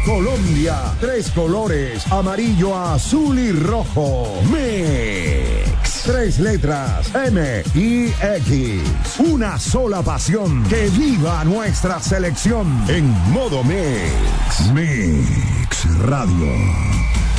Colombia, 3 colores, amarillo, azul y rojo. Mix, 3 letras, M y X. Una sola pasión, que viva nuestra selección en modo Mix. Mix Radio.